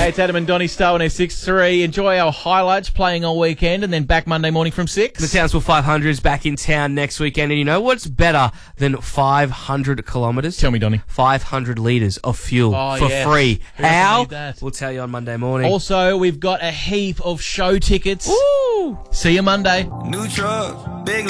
Hey, it's Adam and Donny Star on 6-3. Enjoy our highlights playing all weekend and then back Monday morning from 6. The Townsville 500 is back in town next weekend. And you know what's better than 500 kilometres? Tell me, Donny. 500 litres of fuel for free. Who doesn't How? need that? We'll tell you on Monday morning. Also, we've got a heap of show tickets. Woo! See you Monday. New truck, big